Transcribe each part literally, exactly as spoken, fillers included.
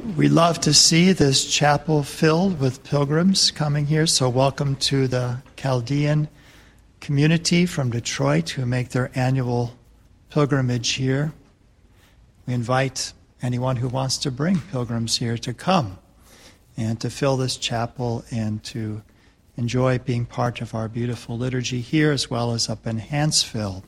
We love to see this chapel filled with pilgrims coming here, so welcome to the Chaldean community from Detroit who make their annual pilgrimage here. We invite anyone who wants to bring pilgrims here to come and to fill this chapel and to enjoy being part of our beautiful liturgy here as well as up in Hansfield.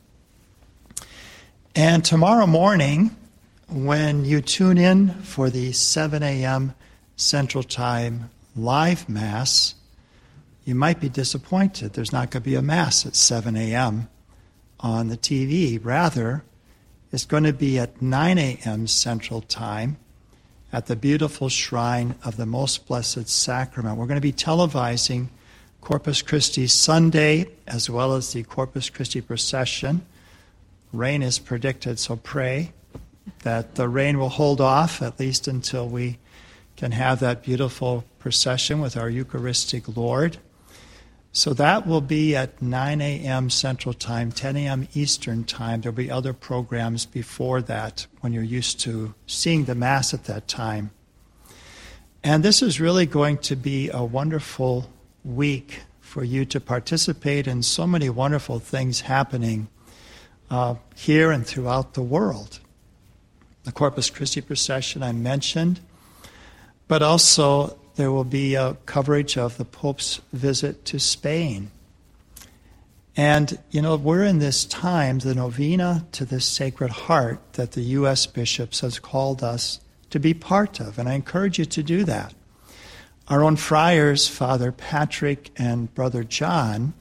And tomorrow morning, when you tune in for the seven a.m. Central Time live Mass, you might be disappointed. There's not going to be a Mass at seven a.m. on the T V. Rather, it's going to be at nine a.m. Central Time at the beautiful shrine of the Most Blessed Sacrament. We're going to be televising Corpus Christi Sunday as well as the Corpus Christi procession. Rain is predicted, so pray that the rain will hold off at least until we can have that beautiful procession with our Eucharistic Lord. So that will be at nine a.m. Central Time, ten a.m. Eastern Time. There'll be other programs before that when you're used to seeing the Mass at that time. And this is really going to be a wonderful week for you to participate in so many wonderful things happening uh, here and throughout the world. The Corpus Christi procession I mentioned, but also there will be a coverage of the Pope's visit to Spain. And, you know, we're in this time, the novena to the Sacred Heart that the U S bishops has called us to be part of, and I encourage you to do that. Our own friars, Father Patrick and Brother John,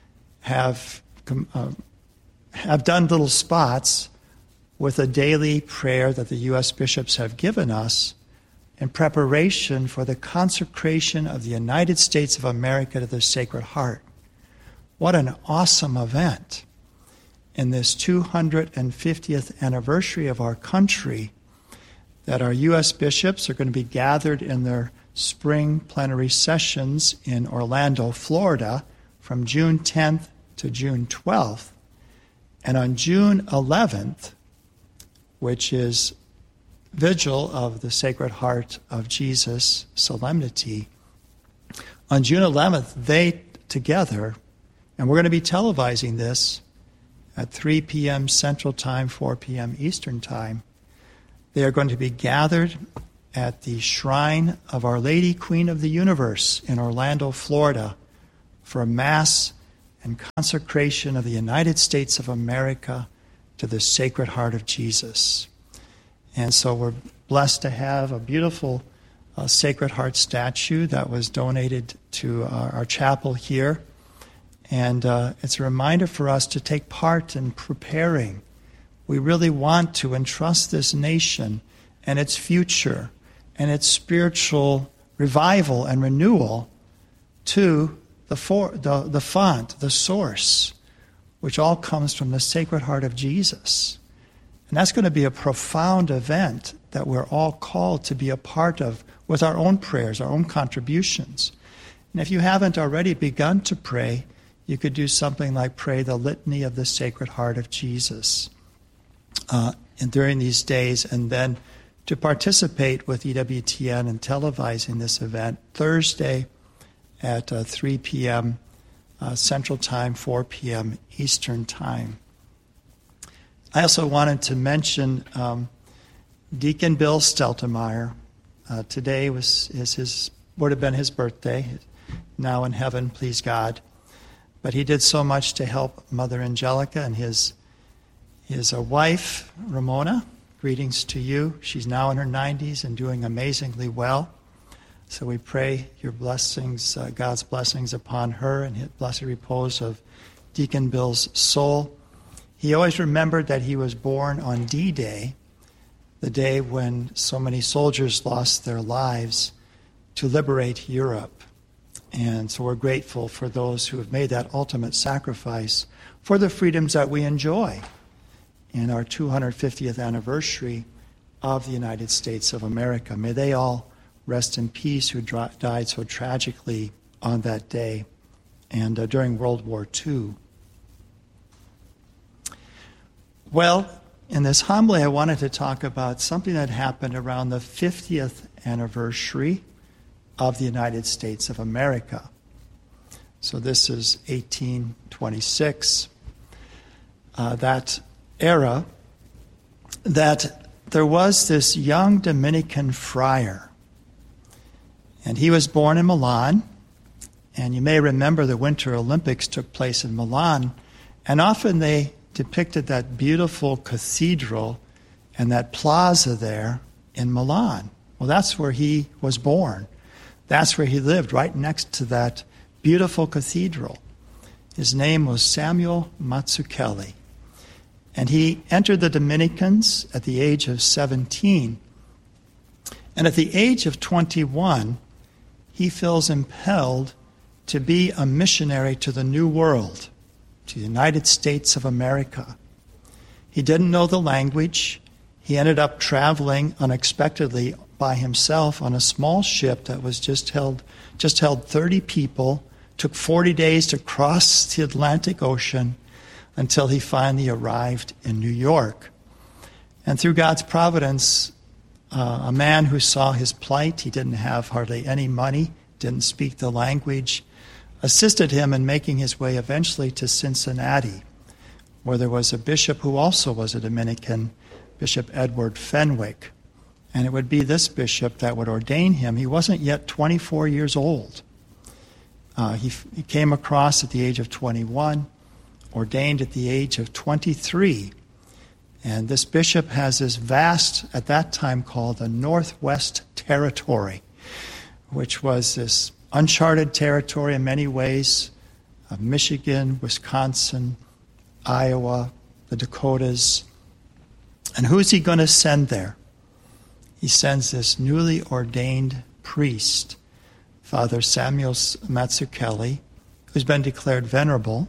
have, uh, have done little spots with a daily prayer that the U S bishops have given us in preparation for the consecration of the United States of America to the Sacred Heart. What an awesome event in this two hundred fiftieth anniversary of our country that our U S bishops are going to be gathered in their spring plenary sessions in Orlando, Florida from June tenth to June twelfth. And on June eleventh, which is Vigil of the Sacred Heart of Jesus Solemnity. On June eleventh, they together, and we're going to be televising this at three p.m. Central Time, four p.m. Eastern Time. They are going to be gathered at the shrine of Our Lady, Queen of the Universe in Orlando, Florida, for a Mass and consecration of the United States of America to the Sacred Heart of Jesus. And so we're blessed to have a beautiful uh, Sacred Heart statue that was donated to our, our chapel here. And uh, it's a reminder for us to take part in preparing. We really want to entrust this nation and its future and its spiritual revival and renewal to the, for, the, the font, the source, which all comes from the Sacred Heart of Jesus. And that's going to be a profound event that we're all called to be a part of with our own prayers, our own contributions. And if you haven't already begun to pray, you could do something like pray the Litany of the Sacred Heart of Jesus uh, and during these days, and then to participate with E W T N in televising this event Thursday at uh, three p.m. Uh, Central Time, four p.m. Eastern Time. I also wanted to mention um, Deacon Bill Steltemeyer. Uh, today was is his would have been his birthday. Now in heaven, please God. But he did so much to help Mother Angelica and his his uh, wife Ramona. Greetings to you. She's now in her nineties and doing amazingly well. So we pray your blessings, uh, God's blessings upon her and his blessed repose of Deacon Bill's soul. He always remembered that he was born on D-Day, the day when so many soldiers lost their lives to liberate Europe. And so we're grateful for those who have made that ultimate sacrifice for the freedoms that we enjoy in our two hundred fiftieth anniversary of the United States of America. May they all rest in peace who died so tragically on that day and uh, during World War Two. Well, in this homily, I wanted to talk about something that happened around the fiftieth anniversary of the United States of America. So this is eighteen twenty-six. Uh, that era, that there was this young Dominican friar. And he was born in Milan. And you may remember the Winter Olympics took place in Milan. And often they depicted that beautiful cathedral and that plaza there in Milan. Well, that's where he was born. That's where he lived, right next to that beautiful cathedral. His name was Samuel Mazzucchelli. And he entered the Dominicans at the age of seventeen. And at the age of twenty-one, he feels impelled to be a missionary to the New World, to the United States of America. He didn't know the language. He ended up traveling unexpectedly by himself on a small ship that was just held just held thirty people. Took forty days to cross the Atlantic Ocean until he finally arrived in New York. And through God's providence, uh, a man who saw his plight, he didn't have hardly any money, didn't speak the language, assisted him in making his way eventually to Cincinnati, where there was a bishop who also was a Dominican, Bishop Edward Fenwick. And it would be this bishop that would ordain him. He wasn't yet twenty-four years old. Uh, he, he came across at the age of twenty-one, ordained at the age of twenty-three. And this bishop has this vast, at that time called the Northwest Territory, which was this uncharted territory in many ways of Michigan, Wisconsin, Iowa, the Dakotas. And who's he going to send there? He sends this newly ordained priest, Father Samuel Mazzucchelli, who's been declared venerable.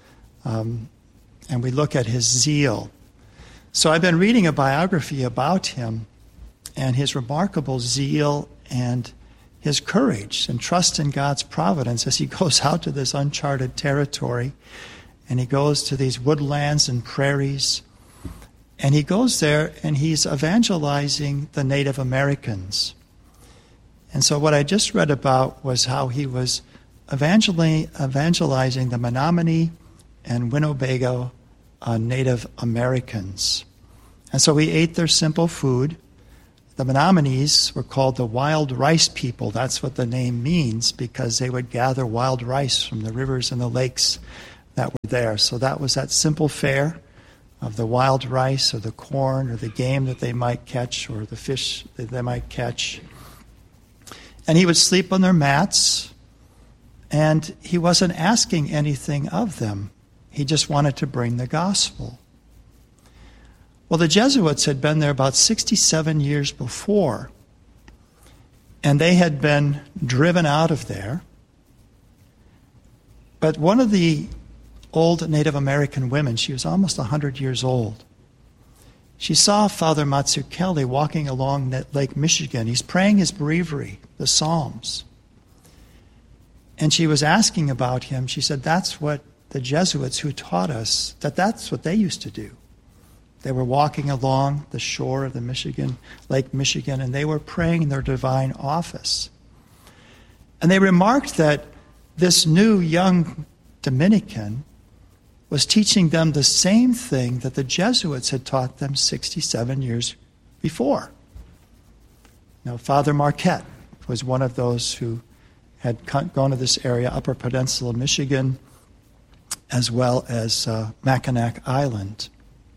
Um, and we look at his zeal. So I've been reading a biography about him and his remarkable zeal and his courage and trust in God's providence as he goes out to this uncharted territory, and he goes to these woodlands and prairies, and he goes there and he's evangelizing the Native Americans. And so what I just read about was how he was evangelizing the Menominee and Winnebago uh, Native Americans. And so we ate their simple food. The Menominees were called the wild rice people. That's what the name means, because they would gather wild rice from the rivers and the lakes that were there. So that was that simple fare of the wild rice or the corn or the game that they might catch or the fish that they might catch. And he would sleep on their mats, and he wasn't asking anything of them. He just wanted to bring the gospel. Well, the Jesuits had been there about sixty-seven years before, and they had been driven out of there. But one of the old Native American women, she was almost one hundred years old, she saw Father Mazzucchelli walking along Lake Michigan. He's praying his breviary, the Psalms. And she was asking about him. She said, that's what the Jesuits who taught us, that that's what they used to do. They were walking along the shore of the Michigan, Lake Michigan, and they were praying in their divine office. And they remarked that this new young Dominican was teaching them the same thing that the Jesuits had taught them sixty-seven years before. Now, Father Marquette was one of those who had gone to this area, Upper Peninsula, Michigan, as well as uh, Mackinac Island.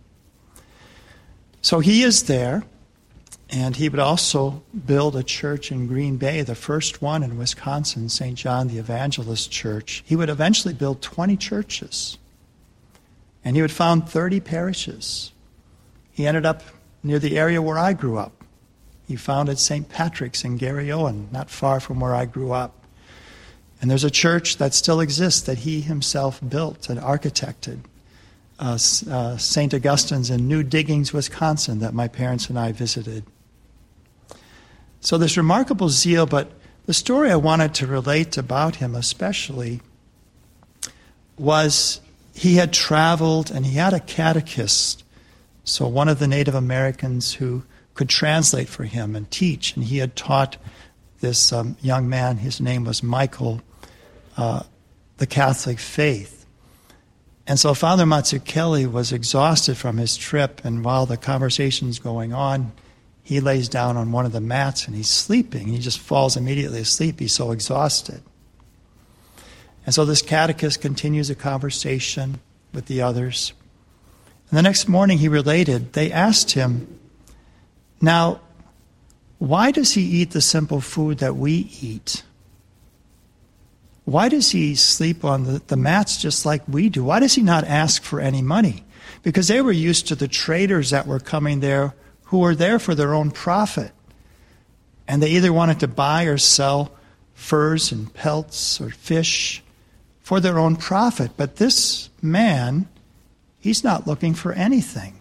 So he is there, and he would also build a church in Green Bay, the first one in Wisconsin, Saint John the Evangelist Church. He would eventually build twenty churches, and he would found thirty parishes. He ended up near the area where I grew up. He founded Saint Patrick's in Garryowen, not far from where I grew up. And there's a church that still exists that he himself built and architected. Uh, uh, Saint Augustine's in New Diggings, Wisconsin, that my parents and I visited. So this remarkable zeal, but the story I wanted to relate about him especially was he had traveled and he had a catechist So one of the Native Americans who could translate for him and teach, and he had taught this um, young man, his name was Michael, uh, the Catholic faith. And so Father Mazzucchelli was exhausted from his trip, and while the conversation's going on, he lays down on one of the mats and he's sleeping. He just falls immediately asleep. He's so exhausted. And so this catechist continues a conversation with the others. And the next morning he related, they asked him, now, why does he eat the simple food that we eat? Why does he sleep on the, the mats just like we do? Why does he not ask for any money? Because they were used to the traders that were coming there who were there for their own profit. And they either wanted to buy or sell furs and pelts or fish for their own profit. But this man, he's not looking for anything.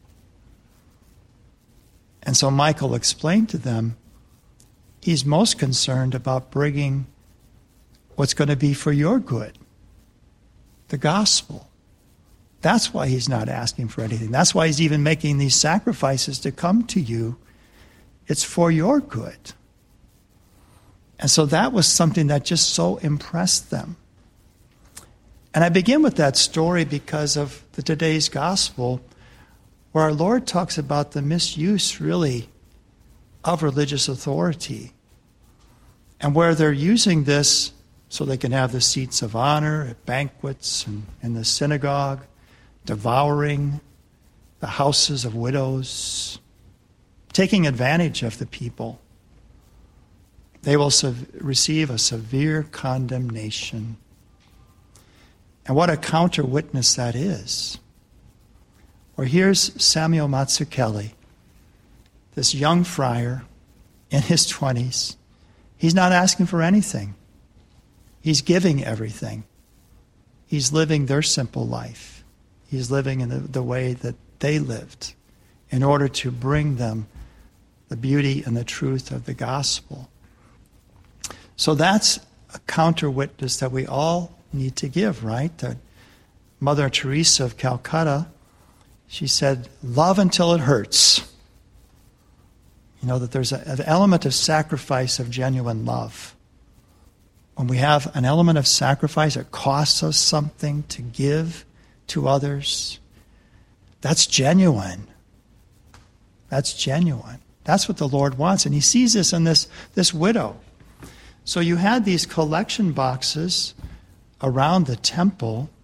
And so Michael explained to them, he's most concerned about bringing what's going to be for your good, the gospel. That's why he's not asking for anything. That's why he's even making these sacrifices to come to you. It's for your good. And so that was something that just so impressed them. And I begin with that story because of the today's gospel, where our Lord talks about the misuse, really, of religious authority. And where they're using this so they can have the seats of honor at banquets and in the synagogue, devouring the houses of widows, taking advantage of the people. They will sev- receive a severe condemnation. And what a counter witness that is. Or here's Samuel Mazzucchelli, this young friar in his twenties. He's not asking for anything. He's giving everything. He's living their simple life. He's living in the, the way that they lived in order to bring them the beauty and the truth of the gospel. So that's a counter witness that we all need to give, right? That Mother Teresa of Calcutta, she said, love until it hurts. You know, that there's a, an element of sacrifice of genuine love. When we have an element of sacrifice, it costs us something to give to others. That's genuine. That's genuine. That's what the Lord wants. And he sees this in this, this widow. So you had these collection boxes around the temple,